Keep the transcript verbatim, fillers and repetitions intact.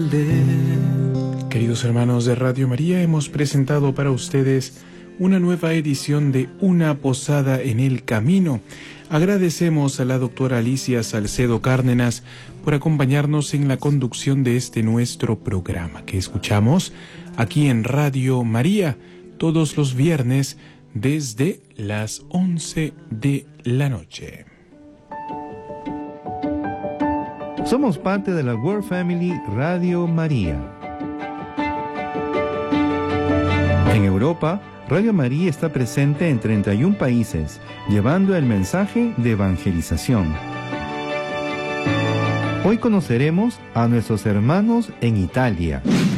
Queridos hermanos de Radio María, hemos presentado para ustedes una nueva edición de Una Posada en el Camino. Agradecemos a la doctora Alicia Salcedo Cárdenas por acompañarnos en la conducción de este nuestro programa que escuchamos aquí en Radio María todos los viernes desde las once de la noche. Somos parte de la World Family Radio María. En Europa, Radio María está presente en treinta y un países, llevando el mensaje de evangelización. Hoy conoceremos a nuestros hermanos en Italia.